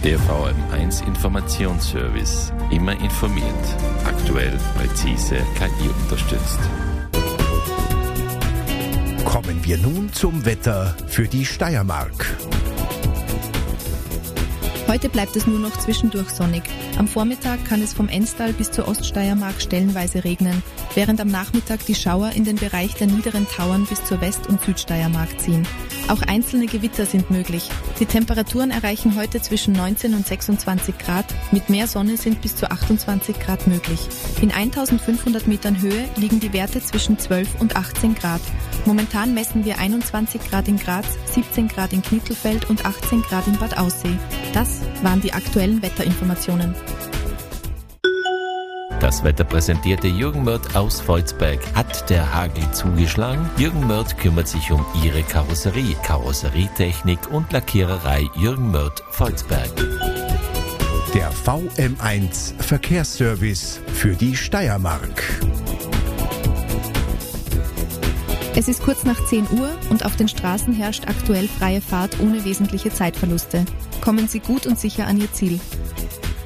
Der VM1 Informationsservice. Immer informiert. Aktuell, präzise, KI unterstützt. Kommen wir nun zum Wetter für die Steiermark. Heute bleibt es nur noch zwischendurch sonnig. Am Vormittag kann es vom Enstal bis zur Oststeiermark stellenweise regnen, während am Nachmittag die Schauer in den Bereich der niederen Tauern bis zur West- und Südsteiermark ziehen. Auch einzelne Gewitter sind möglich. Die Temperaturen erreichen heute zwischen 19 und 26 Grad. Mit mehr Sonne sind bis zu 28 Grad möglich. In 1500 Metern Höhe liegen die Werte zwischen 12 und 18 Grad. Momentan messen wir 21 Grad in Graz, 17 Grad in Knittelfeld und 18 Grad in Bad Aussee. Das waren die aktuellen Wetterinformationen. Das Wetter präsentierte Jürgen Mörth aus Volzberg. Hat der Hagel zugeschlagen? Jürgen Mörth kümmert sich um Ihre Karosserie. Karosserietechnik und Lackiererei Jürgen Mörth, Volzberg. Der VM1 Verkehrsservice für die Steiermark. Es ist kurz nach 10 Uhr und auf den Straßen herrscht aktuell freie Fahrt ohne wesentliche Zeitverluste. Kommen Sie gut und sicher an Ihr Ziel.